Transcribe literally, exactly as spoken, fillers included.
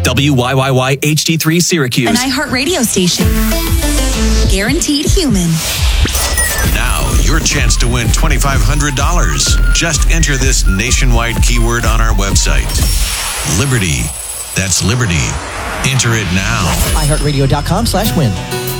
W Y Y Y H D three Syracuse. An iHeart radio station. Guaranteed human. Now, your chance to win two thousand five hundred dollars. Just enter this nationwide keyword on our website. Liberty. That's Liberty. Enter it now. iHeartRadio.com slash win.